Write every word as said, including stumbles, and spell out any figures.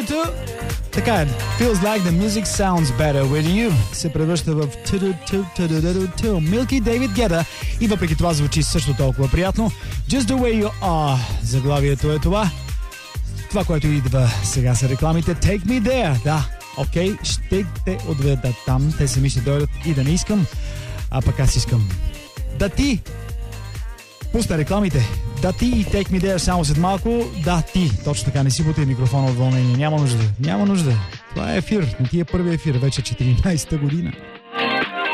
Ту-ту-ту. Така е. Feels like the music sounds better with you. Се превръща в ту-ту-ту-ту-ту-ту. Milky David Guetta. И въпреки това звучи също толкова приятно. Just the way you are. Заглавието е това. Това, което идва сега са рекламите. Take me there. Да. Окей, okay, ще те отведа там. Те сами ще дойдат и да не искам. А пък аз искам да ти пусна рекламите. Да ти и Take Me There само след малко. Да ти. Точно така, не си бутай микрофона от вълнение. Няма нужда. Няма нужда. Това е ефир. Не ти е първи ефир. Вече четиринайсета година.